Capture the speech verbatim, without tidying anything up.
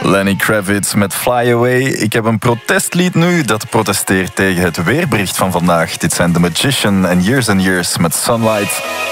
Lenny Kravitz met Fly Away. Ik heb een protestlied nu dat protesteert tegen het weerbericht van vandaag. Dit zijn The Magician en Years and Years met Sunlight.